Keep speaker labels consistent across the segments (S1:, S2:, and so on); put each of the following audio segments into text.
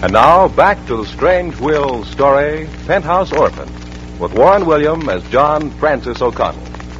S1: And now, back to the strange Will story, Penthouse Orphan, with Warren William as John Francis O'Connell.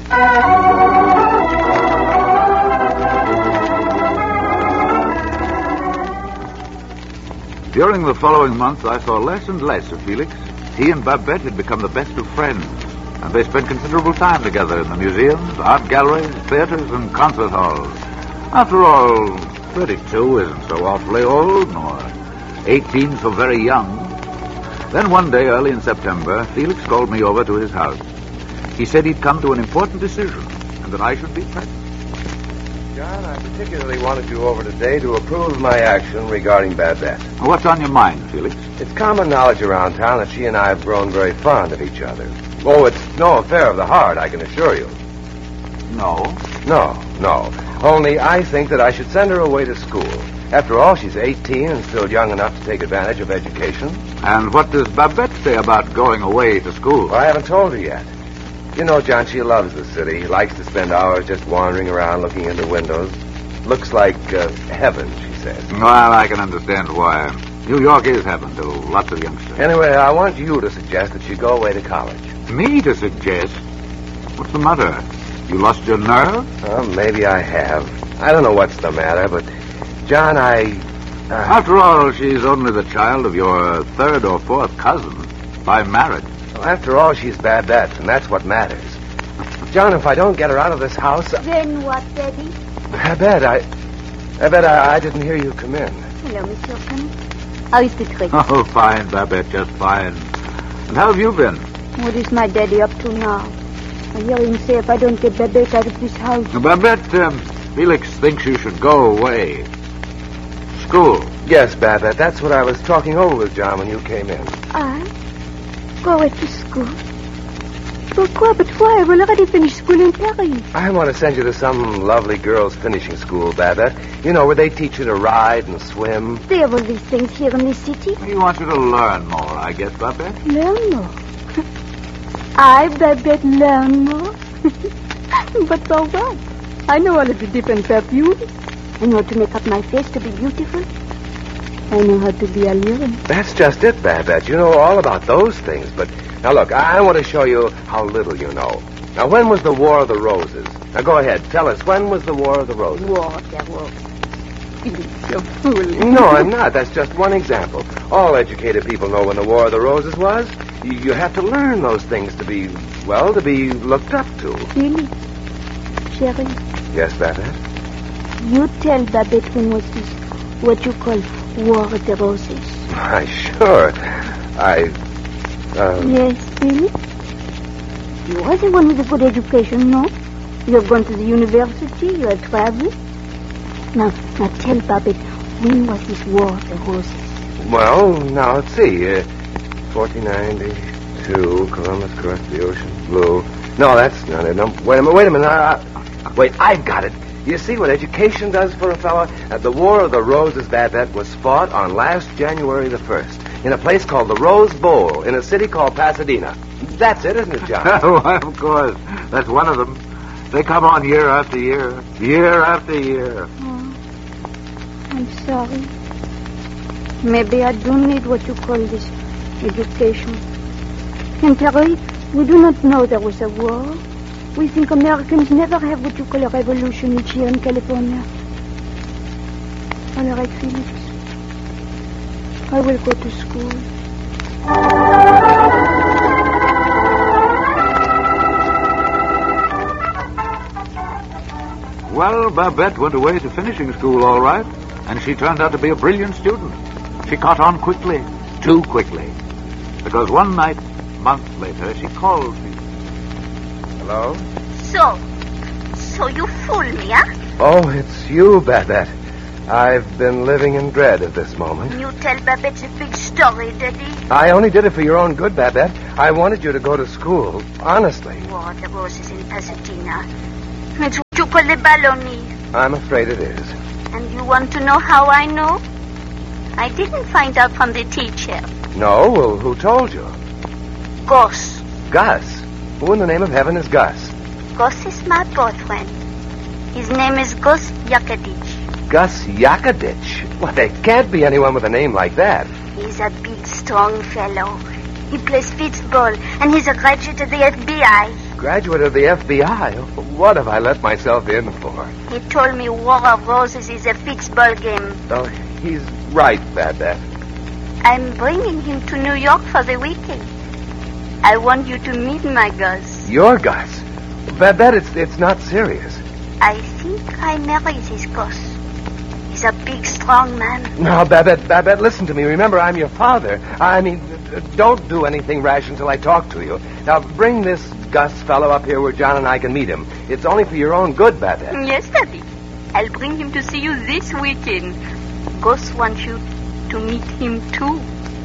S2: During the following month, I saw less and less of Felix. He and Babette had become the best of friends, and they spent considerable time together in the museums, art galleries, theaters, and concert halls. After all, 32 isn't so awfully old, nor 18 so very young. Then one day, early in September, Felix called me over to his house. He said he'd come to an important decision, and that I should be present.
S3: John, I particularly wanted you over today to approve of my action regarding Babette.
S2: What's on your mind, Felix?
S3: It's common knowledge around town that she and I have grown very fond of each other. Oh, it's no affair of the heart, I can assure you.
S2: No.
S3: No. Only I think that I should send her away to school. After all, she's 18 and still young enough to take advantage of education.
S2: And what does Babette say about going away to school?
S3: Well, I haven't told her yet. You know, John, she loves the city. Likes to spend hours just wandering around looking into windows. Looks like heaven, she says.
S2: Well, I can understand why. New York is heaven to lots of youngsters.
S3: Anyway, I want you to suggest that she go away to college.
S2: Me to suggest? What's the matter? You lost your nerve?
S3: Well, maybe I have. I don't know what's the matter, but, John,
S2: After all, she's only the child of your third or fourth cousin by marriage.
S3: After all, she's Babette, and that's what matters. John, if I don't get her out of this house...
S4: Then what, Daddy?
S3: Babette, I didn't hear you come in.
S4: Hello, Monsieur O'Connell. How is the trip?
S2: Oh, fine, Babette, just fine. And how have you been?
S4: What is my daddy up to now? I hear him say if I don't get Babette out of this house...
S2: Babette, Felix thinks you should go away. School.
S3: Yes, Babette, that's what I was talking over with John when you came in.
S4: I? Go away to school? Pourquoi? But why? I've already finished school in Paris.
S3: I want to send you to some lovely girls' finishing school, Babette. You know, where they teach you to ride and swim.
S4: They have all these things here in the city.
S2: He wants you to learn more, I guess, Babette.
S4: Learn more? I, Babette, learn more? But for what? I know all of the different perfumes. I know how to make up my face to be beautiful. I know how to be alluring.
S3: That's just it, Babette. You know all about those things. But now, look, I want to show you how little you know. Now, when was the War of the Roses? Now, go ahead. Tell us, when was the War of the Roses?
S4: War of the Roses. You're fooling.
S3: No, I'm not. That's just one example. All educated people know when the War of the Roses was. You have to learn those things to be looked up to.
S4: Really? Sherry?
S3: Yes, Babette?
S4: You tell Babette when was this, what you call War of the Roses.
S3: Why, sure.
S4: Yes, really? You are the one with a good education, no? You have gone to the university, you have traveled. Now tell Babette, when was this War of the Roses?
S3: Well, now, let's see. 1492, Columbus crossed the ocean blue. No, that's not it. No, wait a minute. Wait, I've got it. You see what education does for a fellow? The War of the Roses, Babette, was fought on last January the 1st in a place called the Rose Bowl in a city called Pasadena. That's it, isn't it, John?
S2: Well, of course. That's one of them. They come on year after year, year after year.
S4: Oh, I'm sorry. Maybe I do need what you call this education. In Paris, we do not know there was a war. We think Americans never have what you call a revolution each year in California. All right, Felix. I will go to school.
S2: Well, Babette went away to finishing school all right, and she turned out to be a brilliant student. She caught on quickly, too quickly, because one night, months later, she called me.
S3: Hello?
S4: So you fooled me, huh?
S3: Oh, it's you, Babette. I've been living in dread of this moment.
S4: You tell Babette a big story, Daddy.
S3: I only did it for your own good, Babette. I wanted you to go to school, honestly.
S4: War of the Roses in Pasadena. It's what you call the baloney.
S3: I'm afraid it is.
S4: And you want to know how I know? I didn't find out from the teacher.
S3: No? Well, who told you?
S4: Gus.
S3: Gus? Who in the name of heaven is Gus?
S4: Gus is my boyfriend. His name is Gus Yakadich.
S3: Gus Yakadich? Well, there can't be anyone with a name like that.
S4: He's a big, strong fellow. He plays football, and he's a graduate of the FBI.
S3: Graduate of the FBI? What have I let myself in for?
S4: He told me War of Roses is a football game.
S3: Oh, he's right, Babette.
S4: I'm bringing him to New York for the weekend. I want you to meet my Gus.
S3: Your Gus? Babette, it's not serious.
S4: I think I married this Gus. He's a big, strong man.
S3: No, Babette, listen to me. Remember, I'm your father. I mean, don't do anything rash until I talk to you. Now, bring this Gus fellow up here where John and I can meet him. It's only for your own good, Babette.
S4: Yes, Daddy. I'll bring him to see you this weekend. Gus wants you to meet him, too.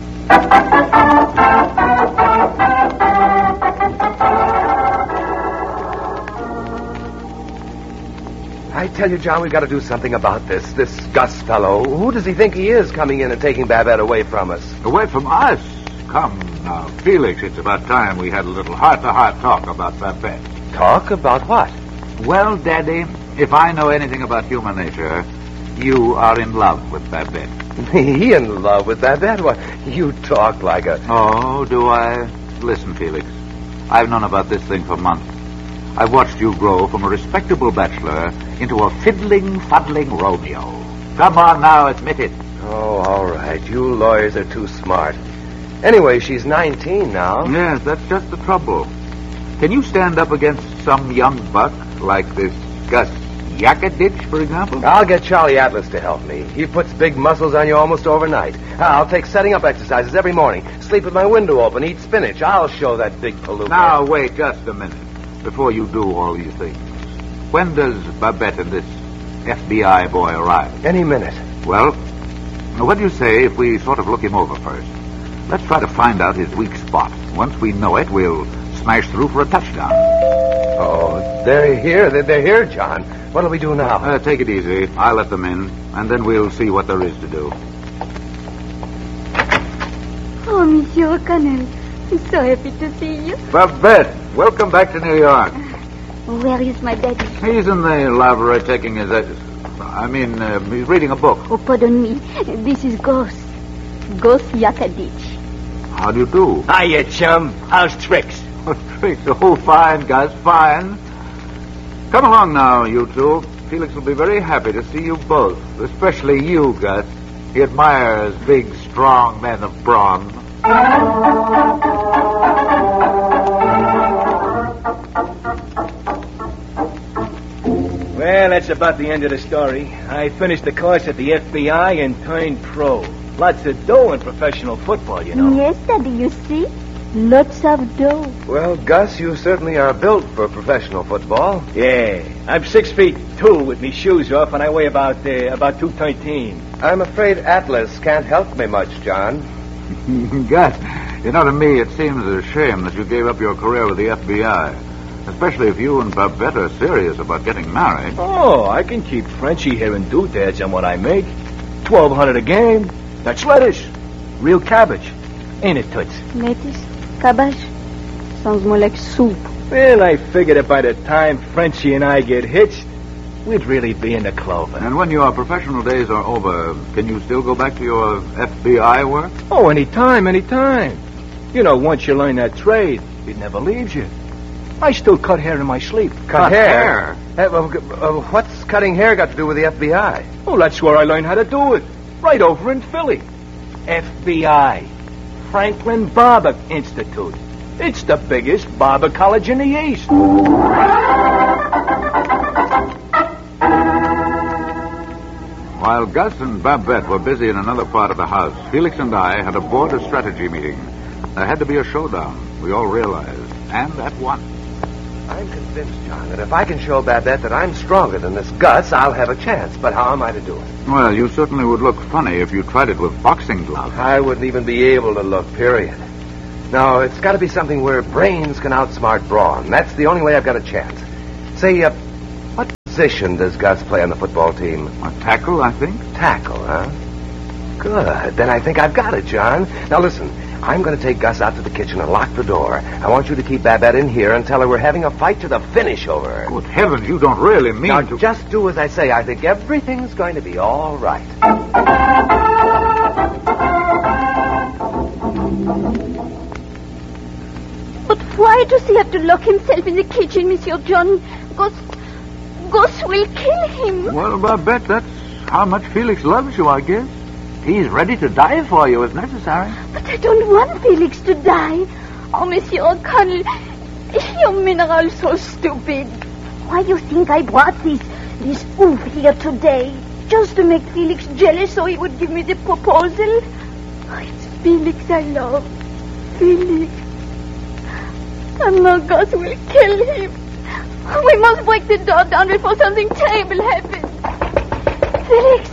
S3: I tell you, John, we've got to do something about this Gus fellow. Who does he think he is coming in and taking Babette away from us?
S2: Away from us? Come now, Felix, it's about time we had a little heart-to-heart talk about Babette.
S3: Talk about what?
S2: Well, Daddy, if I know anything about human nature, you are in love with Babette.
S3: Me in love with Babette? What? You talk like a...
S2: Oh, do I? Listen, Felix, I've known about this thing for months. I've watched you grow from a respectable bachelor into a fiddling, fuddling Romeo. Come on now, admit it.
S3: Oh, all right. You lawyers are too smart. Anyway, she's 19 now.
S2: Yes, that's just the trouble. Can you stand up against some young buck like this Gus Yakadich, for example?
S3: I'll get Charlie Atlas to help me. He puts big muscles on you almost overnight. I'll take setting up exercises every morning. Sleep with my window open, eat spinach. I'll show that big palooka.
S2: Now, wait just a minute before you do all these things. When does Babette and this FBI boy arrive?
S3: Any minute.
S2: Well, what do you say if we sort of look him over first? Let's try to find out his weak spot. Once we know it, we'll smash through for a touchdown.
S3: Oh, they're here. They're here, John. What'll we do now?
S2: Take it easy. I'll let them in, and then we'll see what there is to do.
S4: Oh, Monsieur O'Connell, I'm so happy to see you.
S2: Babette, welcome back to New York.
S4: Where is my daddy?
S2: He's in the library taking his... he's reading a book.
S4: Oh, pardon me. This is Gus. Gus Yakadich.
S2: How do you do?
S5: Hiya, chum. How's tricks?
S2: Tricks? Oh, fine, Gus, fine. Come along now, you two. Felix will be very happy to see you both, especially you, Gus. He admires big, strong men of brawn.
S5: Well, that's about the end of the story. I finished the course at the FBI and turned pro. Lots of dough in professional football, you know.
S4: Yes, Daddy, you see? Lots of dough.
S3: Well, Gus, you certainly are built for professional football.
S5: Yeah. I'm 6'2" with me shoes off, and I weigh about 213.
S3: I'm afraid Atlas can't help me much, John.
S2: Gus, you know, to me, it seems a shame that you gave up your career with the FBI. Especially if you and Babette are serious about getting married.
S5: Oh, I can keep Frenchie here in doodads on what I make. $1,200 a game. That's lettuce. Real cabbage. Ain't it, Toots?
S4: Lettuce? Cabbage? Sounds more like soup.
S5: Well, I figured that by the time Frenchie and I get hitched, we'd really be in the clover.
S2: And when your professional days are over, can you still go back to your FBI work?
S5: Oh, anytime. You know, once you learn that trade, it never leaves you. I still cut hair in my sleep.
S3: Cut hair? What's cutting hair got to do with the FBI?
S5: Oh, that's where I learned how to do it. Right over in Philly. FBI. Franklin Barber Institute. It's the biggest barber college in the East.
S2: While Gus and Babette were busy in another part of the house, Felix and I had a board of strategy meeting. There had to be a showdown, we all realized, and at once.
S3: I'm convinced, John, that if I can show Babette that I'm stronger than this Gus, I'll have a chance. But how am I to do it?
S2: Well, you certainly would look funny if you tried it with boxing gloves.
S3: I wouldn't even be able to look, period. No, it's got to be something where brains can outsmart brawn. That's the only way I've got a chance. Say, what position does Gus play on the football team?
S2: A tackle, I think.
S3: Tackle, huh? Good. Then I think I've got it, John. Now, listen. I'm going to take Gus out to the kitchen and lock the door. I want you to keep Babette in here and tell her we're having a fight to the finish over her.
S2: Good heavens, you don't really mean
S3: now,
S2: to...
S3: just do as I say. I think everything's going to be all right.
S4: Why does he have to lock himself in the kitchen, Monsieur John? Gus will kill him.
S2: Well, Babette, that's how much Felix loves you, I guess. He's ready to die for you if necessary.
S4: But I don't want Felix to die. Oh, Monsieur O'Connell, you men are all so stupid. Why do you think I brought this oof here today? Just to make Felix jealous so he would give me the proposal? Oh, it's Felix I love. Felix. And now Gus will kill him. We must break the door down before something terrible happens. Felix!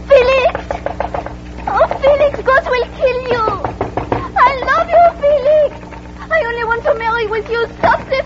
S4: Oh, Felix, Gus will kill you. I love you, Felix. I only want to marry with you. Stop the